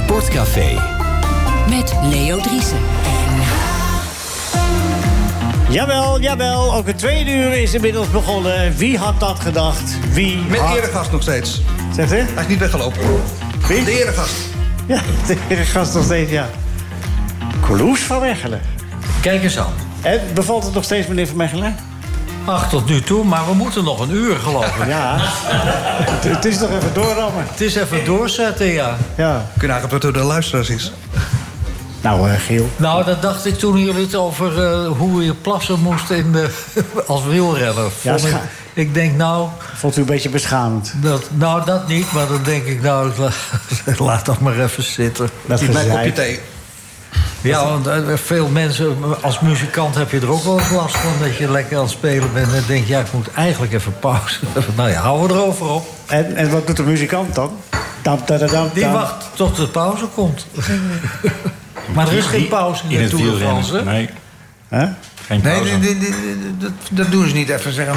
Sportcafé. Met Leo Driessen. Jawel. Ook het tweede uur is inmiddels begonnen. Wie had dat gedacht? Met eregast nog steeds. Zegt u? Hij is niet weggelopen. Wie? De eregast. Ja, de eregast nog steeds, ja. Kloes van Mechelen. Kijk eens aan. En bevalt het nog steeds, meneer Van Mechelen? Ach, tot nu toe, maar we moeten nog een uur, geloof ik. Ja, het is nog even doorrammen. Het is even doorzetten, ja. Ja. Kun je eigenlijk wat door de luisteraars is. Nou, Giel. Nou, dat dacht ik toen jullie het over hoe je plassen moest als wielrenner. Ja, Ik denk, nou... Vond u een beetje beschamend? Dat niet, maar dan denk ik, nou, laat dat maar even zitten. Dat Die blijft op je thee. Ja, want veel mensen, als muzikant heb je er ook wel eens last van... dat je lekker aan het spelen bent en denk ja, ik moet eigenlijk even pauze. Nou ja, houden we erover op. En wat doet de muzikant dan? Die wacht tot de pauze komt. Maar er is geen pauze in de Tour de France, hè? Nee. Huh? Geen pauze. Nee, dat doen ze niet even zeggen.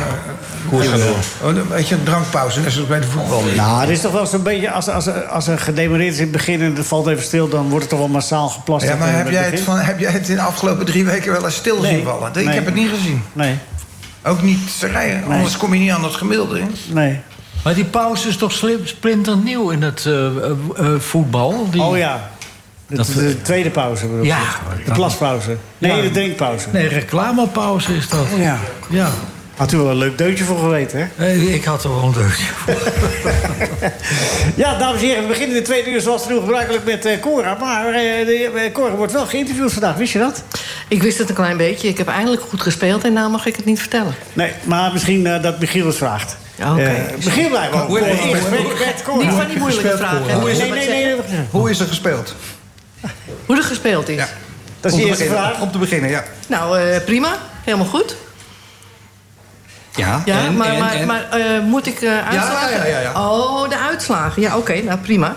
Weet je, een drankpauze, net zoals bij de voetbal. Nou, het is toch wel zo'n beetje... Als er gedemoreerd is in het begin en het valt even stil... dan wordt het toch wel massaal geplast. Ja, maar heb jij het in de afgelopen 3 weken wel eens stil zien vallen? Ik heb het niet gezien. Nee. Ook niet te rijden, anders kom je niet aan het gemiddelde in. Nee. Maar die pauze is toch splinternieuw in het voetbal? Oh ja. De tweede pauze bedoel Ja. je? De plaspauze. Nee, de drinkpauze. Nee, reclamepauze is dat. Oh ja. Ja. Had u wel een leuk deutje voor geweten, hè? Ik had er wel een deutje voor. Ja, dames en heren, we beginnen de tweede uur zoals nu gebruikelijk met Cora. Maar Cora wordt wel geïnterviewd vandaag, wist je dat? Ik wist het een klein beetje. Ik heb eindelijk goed gespeeld en nou mag ik het niet vertellen. Nee, maar misschien dat Michiel het vraagt. Michiel blijft wel. Niet van die moeilijke vragen. Hoe is er gespeeld? Hoe er gespeeld is? Ja. Dat is de eerste vraag. Om te beginnen, ja. Nou, prima. Helemaal goed. Ja, Ja, maar moet ik uitslagen? Ja. Oh, de uitslagen. Ja, oké, nou prima.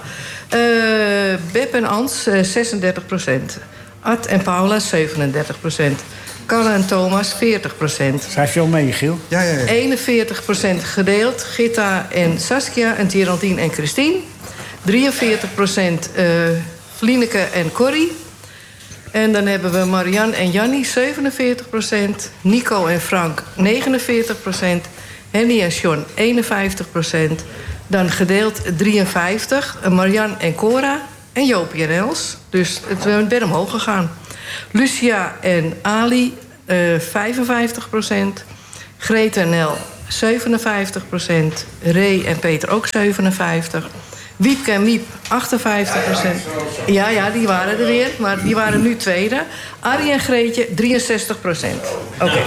Beb en Ans, 36%. Art en Paula, 37%. Carla en Thomas, 40%. Schrijf je al mee, Giel? Ja. 41% gedeeld. Gitta en Saskia en Geraldine en Christine. 43% Flieneke en Corrie. En dan hebben we Marianne en Jannie, 47%. Nico en Frank, 49%. Henny en John, 51%. Dan gedeeld 53%. Marianne en Cora. En Jopie en Els. Dus het werd omhoog gegaan. Lucia en Ali, 55%. Grete en Nel, 57%. Ray en Peter ook 57%. Wiepke en Miep, 58%. Ja, die waren er weer, maar die waren nu tweede. Arie en Greetje, 63%. Oké.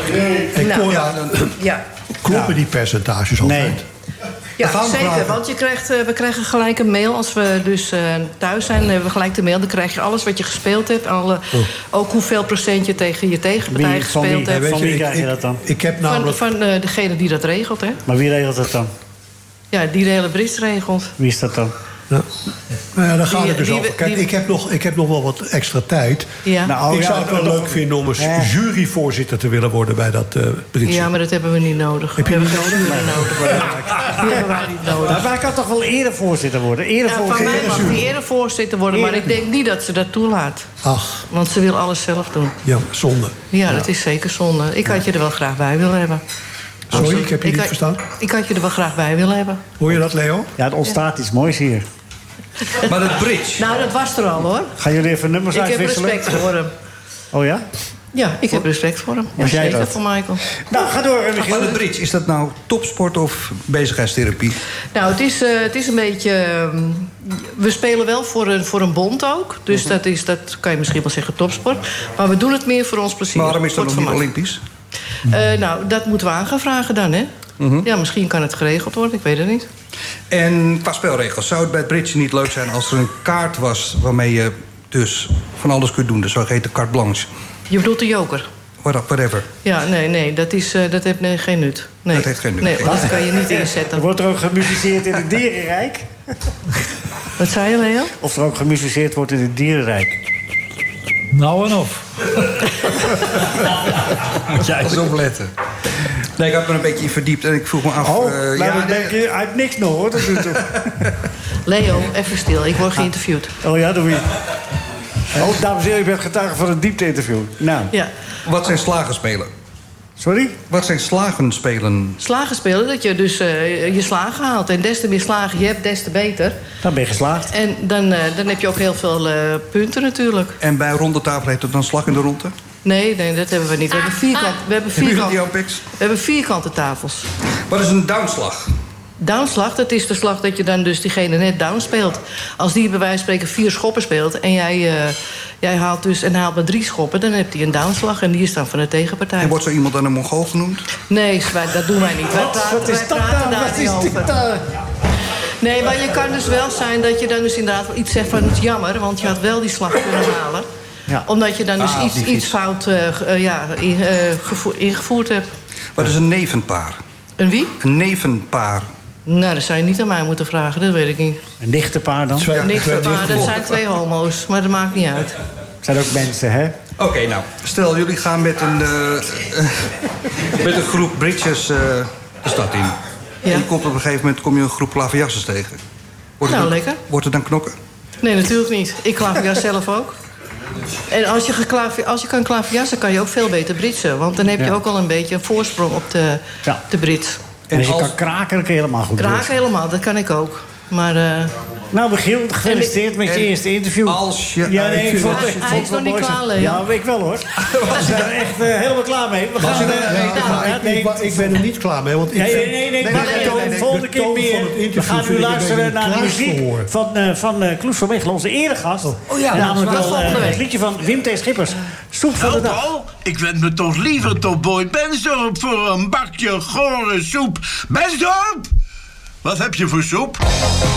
Ja. Kloppen die percentages altijd? Nee. Ja, zeker, want we krijgen gelijk een mail als we dus thuis zijn. Dan hebben we gelijk de mail, dan krijg je alles wat je gespeeld hebt. Ook hoeveel procent je tegen je tegenpartij gespeeld hebt. Van wie krijg je dat dan? Ik heb namelijk... Van degene die dat regelt, hè. Maar wie regelt dat dan? Ja, die de hele Brits regelt. Wie is dat dan? Nou ja, daar gaat het dus over. Kijk, ik heb nog wel wat extra tijd. Ja. Ik zou het wel leuk vinden om eens juryvoorzitter te willen worden bij dat Britse. Ja, maar dat hebben we niet nodig. Heb je niet nodig? Die hebben wij niet nodig. Maar hij kan toch wel erevoorzitter worden? Van mij mag die erevoorzitter worden, maar ik denk niet dat ze dat toelaat. Ach. Want ze wil alles zelf doen. Ja, zonde. Ja, dat is zeker zonde. Ik had je er wel graag bij willen hebben. Sorry, ik heb je niet verstaan. Ik had je er wel graag bij willen hebben. Hoor je dat, Leo? Ja, er ontstaat iets moois hier. Maar het bridge... Nou, dat was er al, hoor. Gaan jullie even nummers uitwisselen? Ik heb respect voor hem. Oh ja? Ja, ik heb respect voor hem. Was jij zeker dat? voor Michael. Nou, ga door, Michiel. Maar de bridge, is dat nou topsport of bezigheidstherapie? Nou, het is een beetje... we spelen wel voor een bond ook. Dus dat kan je misschien wel zeggen topsport. Maar we doen het meer voor ons plezier. Maar waarom is dat nog niet olympisch? Nou, dat moeten we aan gaan vragen dan, hè? Ja, misschien kan het geregeld worden, ik weet het niet. En qua spelregels, zou het bij het bridge niet leuk zijn als er een kaart was waarmee je dus van alles kunt doen? De zogeheten carte blanche. Je bedoelt de joker? Whatever. Ja, nee, dat heeft geen nut. Nee. Dat heeft geen nut. Nee, dat kan je niet inzetten. Wordt er ook gemusiceerd in het dierenrijk? Wat zei je, Leo? Of er ook gemusiceerd wordt in het dierenrijk? Nou en of. Moet jij eens opletten. Nee, ik had me een beetje in verdiept en ik vroeg me af... dan denk je uit niks nog, hoor. Dat doet Leo, even stil. Ik word geïnterviewd. Oh ja, doe je. Oh, dames en heren, ik ben getuige van een diepte-interview. Nou. Ja. Wat zijn slagenspelen? Sorry? Wat zijn slagenspelen? Slagen spelen, dat je dus je slagen haalt. En des te meer slagen je hebt, des te beter. Dan ben je geslaagd. En dan heb je ook heel veel punten natuurlijk. En bij een ronde tafel heeft het dan slag in de ronde? Nee, dat hebben we niet. We hebben vierkante tafels. Wat is een downslag? Downslag, dat is de slag dat je dan dus diegene net down speelt. Als die bij wijze van spreken 4 schoppen speelt... en jij haalt dus en haalt maar 3 schoppen... dan heb hij een downslag en die is dan van de tegenpartij. En wordt zo iemand dan een Mongool genoemd? Nee, dat doen wij niet. Wat is dat nou? Wat is dit nou? Nee, maar je kan dus wel zijn dat je dan dus inderdaad wel iets zegt van... het is jammer, want je had wel die slag kunnen halen. Ja. Omdat je dan dus iets fout ingevoerd hebt. Wat is een nevenpaar? Een wie? Een nevenpaar. Nou, dat zou je niet aan mij moeten vragen, dat weet ik niet. Een nichtenpaar dan? Een nichtenpaar, dat zijn 2 homo's, maar dat maakt niet uit. Het zijn ook mensen, hè? Oké, nou, stel jullie gaan met een groep bridges de stad in. Ja. En op een gegeven moment kom je een groep klaverjassers tegen. Lekker. Wordt het dan knokken? Nee, natuurlijk niet. Ik klaverjas zelf ook. En als je kan klaverjassen, kan je ook veel beter britsen. Want dan heb je ook al een beetje een voorsprong op de Brits. En als je kan kraken, dan kun je helemaal goed kraken helemaal, dat kan ik ook. Maar... Nou, Michiel, gefeliciteerd met je eerste interview. Als je... Ja, nee, hij is nog niet klaar, Leo. Ja, ik wel, hoor. We zijn er echt helemaal klaar mee. We gaan, ik ben er niet klaar mee. Want nee. Volgende keer meer. We gaan nu luisteren naar de muziek van Kloes van Mechelen, onze eregast. Oh ja, namelijk wel het liedje van Wim T. Schippers. Soep van de dag. Ik wend me toch liever tot Boy Bensdorp voor een bakje gore soep. Bensdorp! Wat heb je voor soep?